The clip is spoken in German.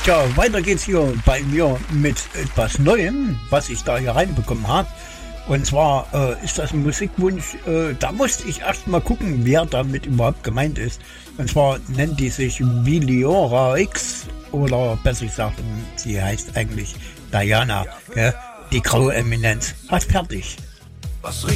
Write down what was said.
Ja, weiter geht's hier bei mir mit etwas Neuem, was ich da hier reinbekommen habe. Und zwar ist das ein Musikwunsch, da musste ich erst mal gucken, wer damit überhaupt gemeint ist. Und zwar nennt die sich Viliora X, oder besser gesagt, sie heißt eigentlich Diana, gell? Die graue Eminenz. Hat fertig. Was